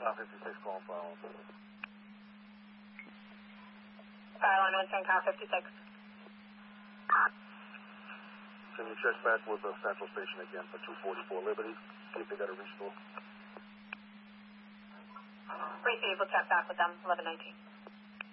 Car 56 calling for Island. Island, Winston, Car 56. Can you check back with the Central Station again for 244 Liberty? See if they got a restore. Receive, we'll check back with them, 1119.